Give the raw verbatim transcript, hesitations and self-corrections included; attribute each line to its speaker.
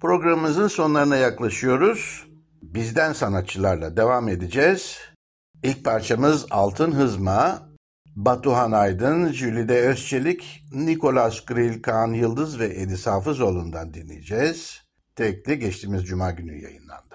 Speaker 1: Programımızın sonlarına yaklaşıyoruz. Bizden sanatçılarla devam edeceğiz. İlk parçamız Altın Hızma. Batuhan Aydın, Jülide Özçelik, Nikolas Grill, Kaan Yıldız ve Edis Hafızoğlu'ndan dinleyeceğiz. Tekli geçtiğimiz Cuma günü yayınlandı.